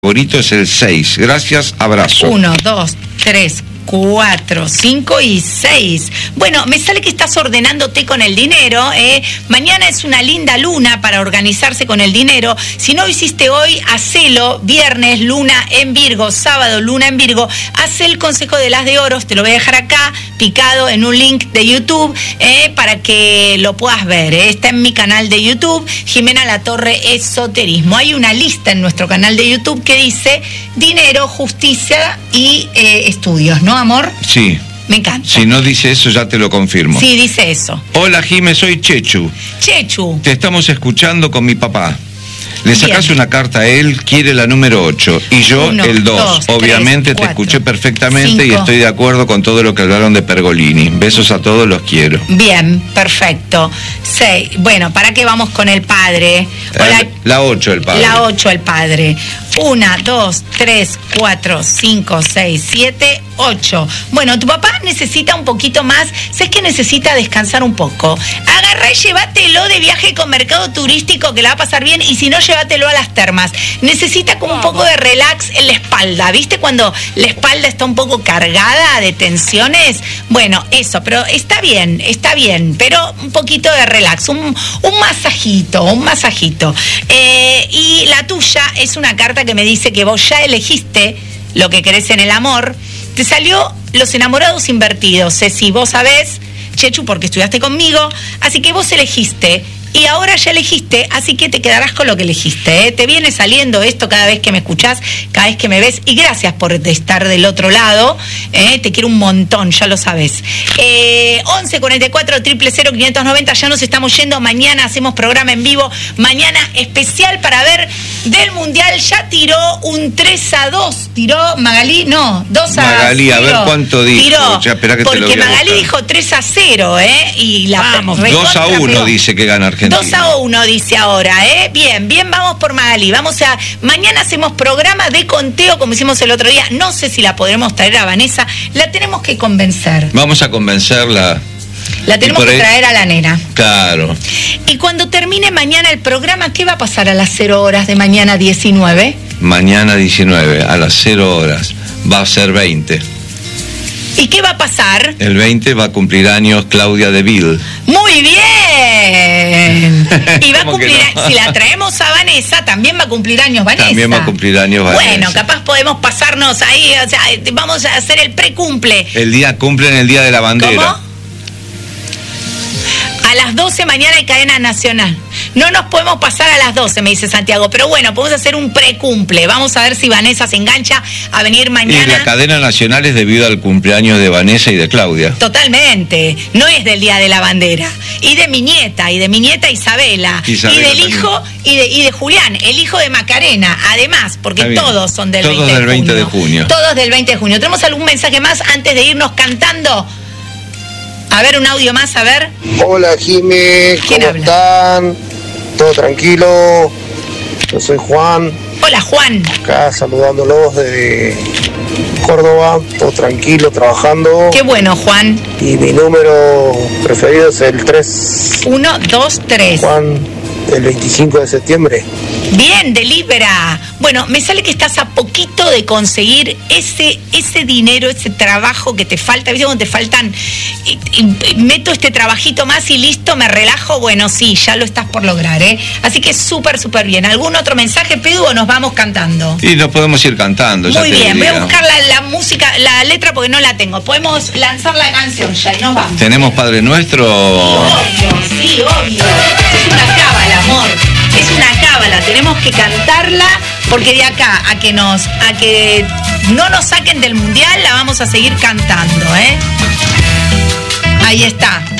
favorito es el 6. Gracias, abrazo. 1, 2, 3, 4, 5 y 6. Bueno, me sale que estás ordenándote con el dinero. Mañana es una linda luna para organizarse con el dinero. Si no lo hiciste hoy, hacelo. Viernes, luna en Virgo. Sábado, luna en Virgo. Haz el consejo de las de oros. Te lo voy a dejar acá, picado en un link de YouTube, para que lo puedas ver. Está en mi canal de YouTube, Jimena Latorre Esoterismo. Hay una lista en nuestro canal de YouTube que dice dinero, justicia y estudios, ¿no, amor? Sí. Me encanta. Si no dice eso, ya te lo confirmo. Sí, dice eso. Hola, Jime, soy Chechu. Chechu. Te estamos escuchando con mi papá. Le sacás Bien. una carta a él, quiere la número 8 y yo 1, el 2. 2, Obviamente 3, 4, te escuché perfectamente 5. y estoy de acuerdo con todo lo que hablaron de Pergolini. Besos a todos, los quiero. Bien, perfecto. 6. Bueno, ¿para qué vamos con el padre? Hola, La 8 el padre. La 8 el padre. 1, 2, 3, 4, 5, 6, 7, 8. Bueno, tu papá necesita un poquito más. ¿Sabes que necesita descansar un poco? Agarrá y llévatelo de viaje con mercado turístico, que la va a pasar bien, y si no, llévatelo a las termas. Necesita como un poco de relax en la espalda. ¿Viste cuando la espalda está un poco cargada de tensiones? Bueno, eso, pero está bien, pero un poquito de relax, un masajito. Y la tuya es una carta que me dice que vos ya elegiste lo que querés en el amor. Te salió los enamorados invertidos, Ceci, vos sabés, Chechu, porque estudiaste conmigo, así que vos elegiste. Y ahora ya elegiste, así que te quedarás con lo que elegiste. Te viene saliendo esto cada vez que me escuchás, cada vez que me ves. Y gracias por estar del otro lado. Te quiero un montón, ya lo sabes. 11 44 000 590. Ya nos estamos yendo. Mañana hacemos programa en vivo. Mañana especial para ver del Mundial. Ya tiró un 3-2. ¿Tiró Magalí? No, 2-0. Magalí, a ver cuánto dijo. Tiró, ya, esperá que te lo porque voy a Magalí buscar. dijo 3-0, y la Vamos, 2-1 dice que gana Argentina. 2-1 dice ahora, Bien, vamos por Magalí. Mañana hacemos programa de conteo como hicimos el otro día. No sé si la podremos traer a Vanessa. La tenemos que convencer. Vamos a convencerla. La tenemos que traer a la nena. Claro. Y cuando termine mañana el programa, ¿qué va a pasar a las 0 horas de mañana 19? Mañana 19, a las 0 horas. Va a ser 20. ¿Y qué va a pasar? El 20 va a cumplir años Claudia de Vil. ¡Muy bien! Y va a ¿Cómo cumplir, que no? si la traemos a Vanessa, también va a cumplir años Vanessa. También va a cumplir años Vanessa. Bueno, capaz podemos pasarnos ahí, o sea, vamos a hacer el precumple. Cumplen el día de la bandera. ¿Cómo? A las 12 mañana hay cadena nacional. No nos podemos pasar a las 12, me dice Santiago, pero bueno, podemos hacer un precumple. Vamos a ver si Vanessa se engancha a venir mañana. Y la cadena nacional es debido al cumpleaños de Vanessa y de Claudia. Totalmente. No es del Día de la Bandera. Y de mi nieta Isabela. Y del hijo, y de Julián, el hijo de Macarena. Además, porque todos son del 20 de junio. Todos del 20 de junio. ¿Tenemos algún mensaje más antes de irnos cantando? A ver, un audio más, a ver. Hola, Jime, ¿cómo están? ¿Todo tranquilo? Yo soy Juan. Hola, Juan. Acá saludándolos desde Córdoba, todo tranquilo, trabajando. Qué bueno, Juan. Y mi número preferido es el 3. 1, 2, 3. Juan, el 25 de septiembre. Bien, de Libra. Bueno, me sale que estás a poquito de conseguir ese dinero, ese trabajo que te falta. ¿Viste cuando te faltan? Meto este trabajito más y listo, me relajo. Bueno, sí, ya lo estás por lograr, Así que súper bien. ¿Algún otro mensaje, Pedu, o nos vamos cantando? Y nos podemos ir cantando. Muy bien, voy a buscar la música, la letra porque no la tengo. Podemos lanzar la canción ya y nos vamos. ¿Tenemos Padre Nuestro? Sí, obvio. Es una cábala, amor. Es una cábala. Tenemos que cantarla porque de acá a que no nos saquen del mundial la vamos a seguir cantando, Ahí está.